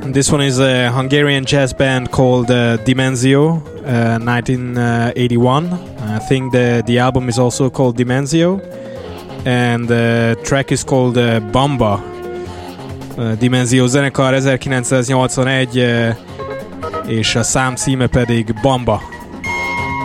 This one is a Hungarian jazz band called Dimensio, 1981. I think the album is also called Dimensio, and the track is called Bamba. Dimensio zenekar 1981, és a szám címe pedig Bamba.